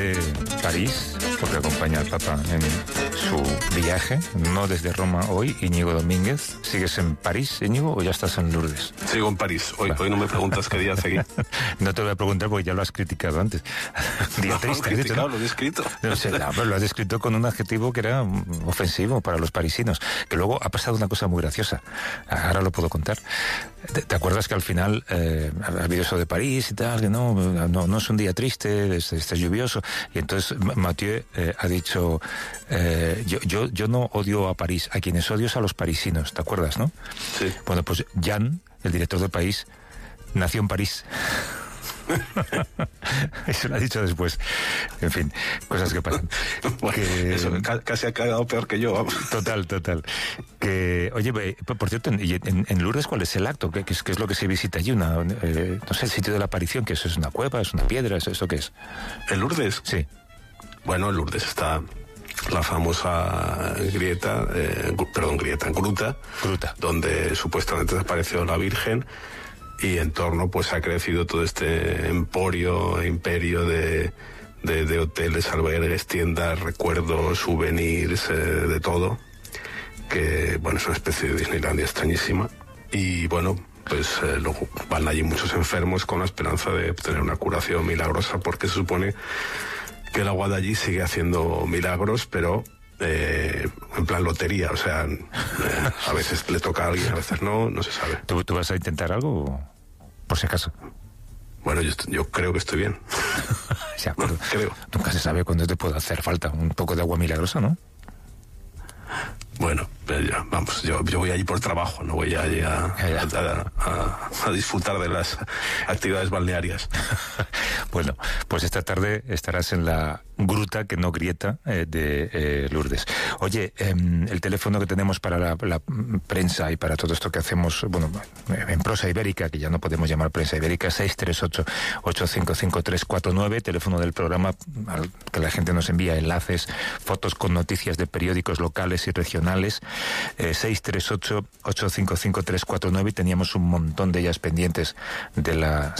París, porque acompaña al Papa en su viaje, no desde Roma hoy. Íñigo Domínguez, ¿sigues en París, Íñigo, o ya estás en Lourdes? Sigo en París. Hoy no me preguntas qué día seguí. No te lo voy a preguntar porque ya lo has criticado antes. Día triste, has dicho, ¿no? Lo he escrito. No sé, pero lo has descrito con un adjetivo que era ofensivo para los parisinos. Que luego ha pasado una cosa muy graciosa. Ahora lo puedo contar. ¿Te acuerdas que al final ha habido eso de París y tal? Que no es un día triste, es lluvioso. Y entonces Mathieu ha dicho, yo no odio a París, a quienes odio es a los parisinos, ¿te acuerdas, no? Sí. Bueno, pues Jean, el director del País, nació en París. Eso lo ha dicho después. En fin, cosas que pasan. Bueno, eso casi ha quedado peor que yo. Total. Que, oye, por cierto, en Lourdes, ¿cuál es el acto? ¿Qué es lo que se visita allí? No sé, el sitio de la aparición, que eso es una cueva, es una piedra, ¿eso qué es? ¿En Lourdes? Sí. Bueno, en Lourdes está la famosa gruta, donde supuestamente desapareció la Virgen, y en torno pues ha crecido todo este imperio de hoteles, albergues, tiendas, recuerdos, souvenirs, de todo, que bueno, es una especie de Disneylandia extrañísima. Y bueno, pues luego van allí muchos enfermos con la esperanza de obtener una curación milagrosa, porque se supone que el agua de allí sigue haciendo milagros, pero en plan lotería, o sea, a veces le toca a alguien, a veces no se sabe. ¿Tú vas a intentar algo, por si acaso? Bueno, yo creo que estoy bien. De acuerdo. Creo. Nunca se sabe cuándo te puede hacer falta un poco de agua milagrosa, ¿no? Bueno, pero ya, vamos, yo voy allí por trabajo, no voy allí a disfrutar de las actividades balnearias. Bueno, pues esta tarde estarás en la gruta que no grieta de Lourdes. Oye, el teléfono que tenemos para la prensa y para todo esto que hacemos, bueno, en Prosa Ibérica, que ya no podemos llamar Prensa Ibérica, 638-855-349, teléfono del programa al que la gente nos envía enlaces, fotos con noticias de periódicos locales y regionales. 638-855-349, y teníamos un montón de ellas pendientes de la